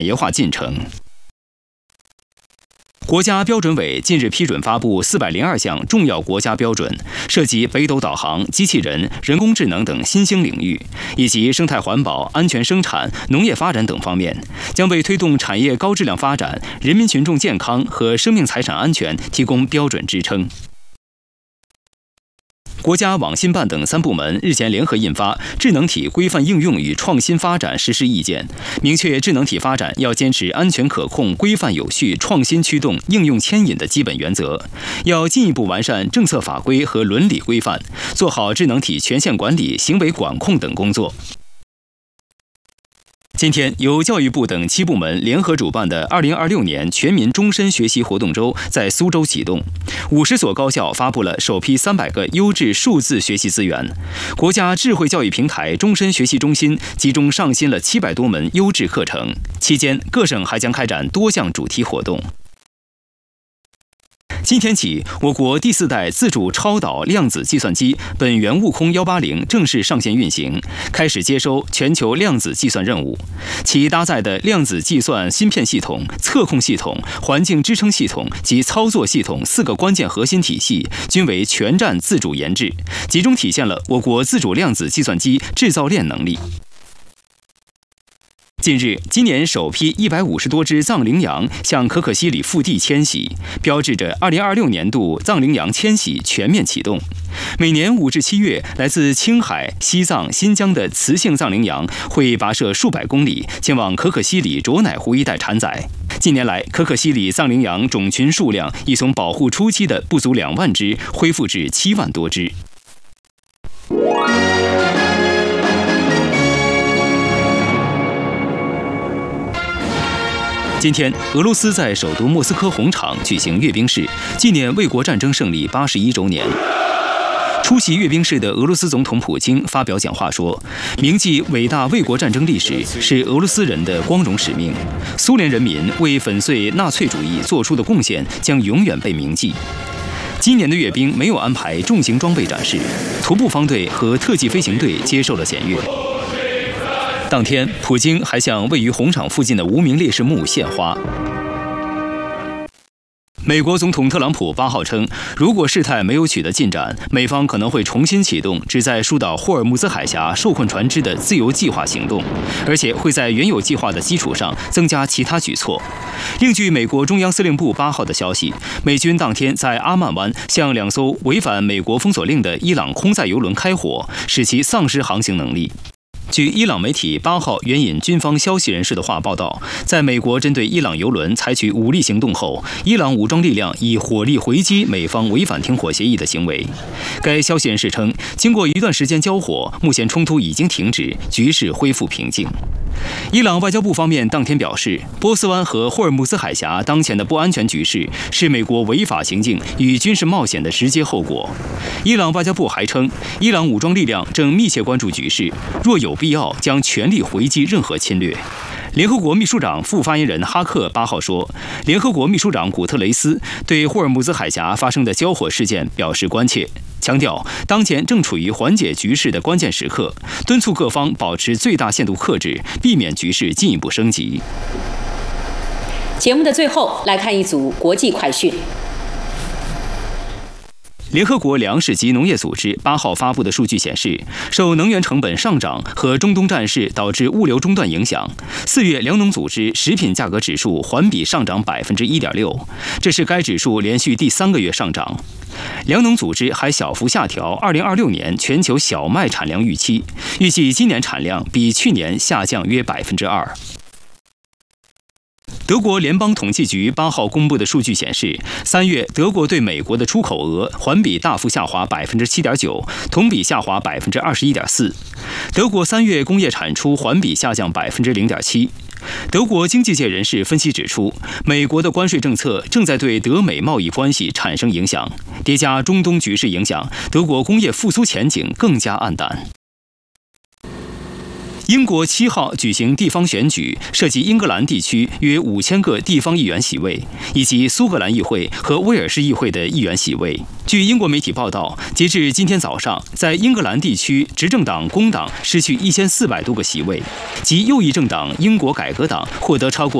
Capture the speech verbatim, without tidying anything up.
业化进程。国家标准委近日批准发布四百零二项重要国家标准，涉及北斗导航、机器人、人工智能等新兴领域，以及生态环保、安全生产、农业发展等方面，将为推动产业高质量发展、人民群众健康和生命财产安全提供标准支撑。国家网信办等三部门日前联合印发《智能体规范应用与创新发展实施意见》，明确智能体发展要坚持安全可控、规范有序、创新驱动、应用牵引的基本原则，要进一步完善政策法规和伦理规范，做好智能体权限管理、行为管控等工作。今天，由教育部等七部门联合主办的二零二六年全民终身学习活动周在苏州启动，五十所高校发布了首批三百个优质数字学习资源。国家智慧教育平台终身学习中心集中上新了七百多门优质课程，期间各省还将开展多项主题活动。今天起，我国第四代自主超导量子计算机本源悟空一八零正式上线运行，开始接收全球量子计算任务。其搭载的量子计算芯片系统、测控系统、环境支撑系统及操作系统四个关键核心体系均为全站自主研制，集中体现了我国自主量子计算机制造链能力。近日，今年首批一百五十多只藏羚羊向可可西里腹地迁徙，标志着二零二六年度藏羚羊迁徙全面启动。每年五至七月，来自青海、西藏、新疆的雌性藏羚羊会跋涉数百公里，前往可可西里卓乃湖一带产崽。近年来，可可西里藏羚羊种群数量已从保护初期的不足两万只，恢复至七万多只。今天，俄罗斯在首都莫斯科红场举行阅兵式，纪念卫国战争胜利八十一周年。出席阅兵式的俄罗斯总统普京发表讲话说：“铭记伟大卫国战争历史是俄罗斯人的光荣使命，苏联人民为粉碎纳粹主义做出的贡献将永远被铭记。”今年的阅兵没有安排重型装备展示，徒步方队和特技飞行队接受了检阅。当天，普京还向位于红场附近的无名烈士墓献花。美国总统特朗普八号称，如果事态没有取得进展，美方可能会重新启动旨在疏导霍尔木兹海峡受困船只的自由计划行动，而且会在原有计划的基础上增加其他举措。另据美国中央司令部八号的消息，美军当天在阿曼湾向两艘违反美国封锁令的伊朗空载油轮开火，使其丧失航行能力。据伊朗媒体八号援引军方消息人士的话报道，在美国针对伊朗油轮采取武力行动后，伊朗武装力量以火力回击美方违反停火协议的行为。该消息人士称，经过一段时间交火，目前冲突已经停止，局势恢复平静。伊朗外交部方面当天表示，波斯湾和霍尔木兹海峡当前的不安全局势是美国违法行径与军事冒险的直接后果。伊朗外交部还称，伊朗武装力量正密切关注局势，若有必要将全力回击任何侵略。联合国秘书长副发言人哈克八号说，联合国秘书长古特雷斯对霍尔木兹海峡发生的交火事件表示关切，强调当前正处于缓解局势的关键时刻，敦促各方保持最大限度克制，避免局势进一步升级。 节目的最后，来看一组国际快讯。 联合国粮食及农业组织八号发布的数据显示，受能源成本上涨和中东战事导致物流中断影响，四月粮农组织食品价格指数环比上涨百分之一点六，这是该指数连续第三个月上涨。粮农组织还小幅下调二零二六年全球小麦产量预期，预计今年产量比去年下降约百分之二。德国联邦统计局八号公布的数据显示，三月德国对美国的出口额环比大幅下滑百分之七点九，同比下滑百分之二十一点四。德国三月工业产出环比下降百分之零点七。德国经济界人士分析指出，美国的关税政策正在对德美贸易关系产生影响，叠加中东局势影响，德国工业复苏前景更加黯淡。 英国七号举行地方选举，涉及英格兰地区约五千个地方议员席位，以及苏格兰议会和威尔士议会的议员席位。据英国媒体报道，截至今天早上，在英格兰地区，执政党工党失去一千四百多个席位，及右翼政党英国改革党获得超过